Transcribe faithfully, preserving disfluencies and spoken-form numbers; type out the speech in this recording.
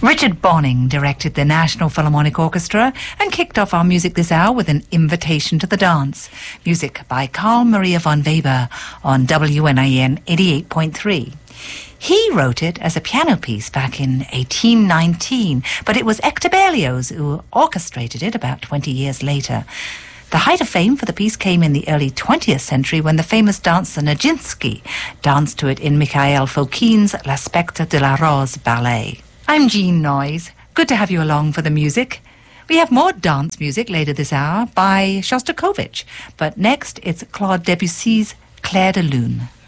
Richard Bonning directed the National Philharmonic Orchestra and kicked off our music this hour with an invitation to the dance. Music by Carl Maria von Weber on W N I N eighty-eight point three. He wrote it as a piano piece back in eighteen nineteen, but it was Hector Berlioz who orchestrated it about twenty years later. The height of fame for the piece came in the early twentieth century when the famous dancer Nijinsky danced to it in Mikhail Fokhin's La Spectre de la Rose ballet. I'm Jean Noyes. Good to have you along for the music. We have more dance music later this hour by Shostakovich, but next it's Claude Debussy's Clair de Lune.